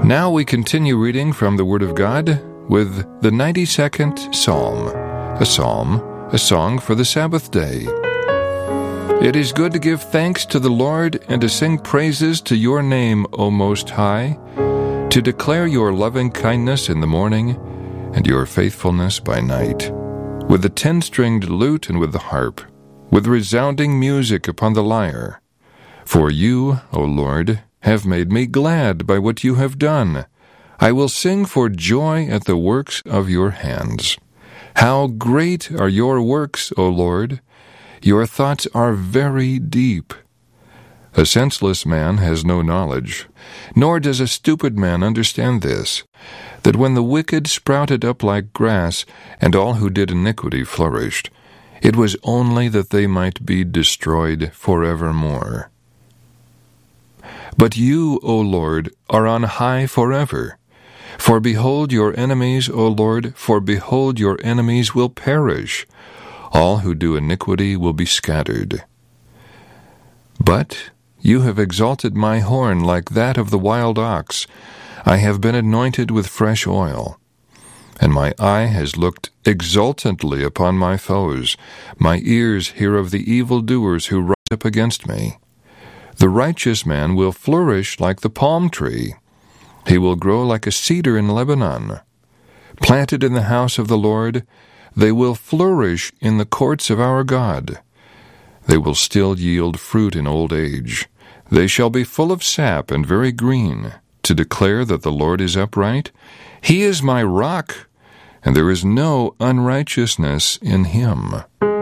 Now we continue reading from the Word of God with the 92nd Psalm, a song for the Sabbath day. It is good to give thanks to the Lord and to sing praises to your name, O Most High, to declare your loving kindness in the morning and your faithfulness by night, with the 10-stringed lute and with the harp, with resounding music upon the lyre. For you, O Lord, have made me glad by what you have done. I will sing for joy at the works of your hands. How great are your works, O Lord! Your thoughts are very deep. A senseless man has no knowledge, nor does a stupid man understand this, that when the wicked sprouted up like grass, and all who did iniquity flourished, it was only that they might be destroyed forevermore. But you, O Lord, are on high forever. For behold your enemies, O Lord, for behold your enemies will perish. All who do iniquity will be scattered. But you have exalted my horn like that of the wild ox. I have been anointed with fresh oil. And my eye has looked exultantly upon my foes. My ears hear of the evildoers who rise up against me. The righteous man will flourish like the palm tree. He will grow like a cedar in Lebanon. Planted in the house of the Lord, they will flourish in the courts of our God. They will still yield fruit in old age. They shall be full of sap and very green, to declare that the Lord is upright. He is my rock, and there is no unrighteousness in him.